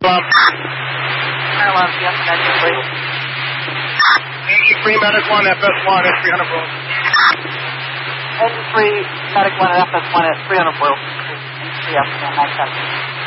Maryland, yes, negative, please. 83 Medic 1, FS1 at 300 Road. 83 Medic 1 at FS1 at 300 Road. 83 up and 9 7.